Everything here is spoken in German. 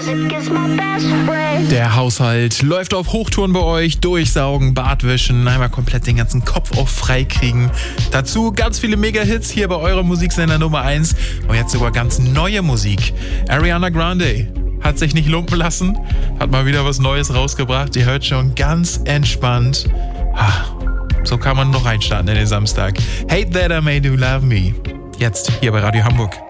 Der Haushalt läuft auf Hochtouren bei euch. Durchsaugen, Bartwischen, einmal komplett den ganzen Kopf auch frei kriegen. Dazu ganz viele Mega-Hits hier bei eurem Musiksender Nummer 1. Und jetzt sogar ganz neue Musik. Ariana Grande hat sich nicht lumpen lassen, hat mal wieder was Neues rausgebracht. Ihr hört schon, ganz entspannt. So kann man noch reinstarten in den Samstag. Hate That I Made You Love Me. Jetzt hier bei Radio Hamburg.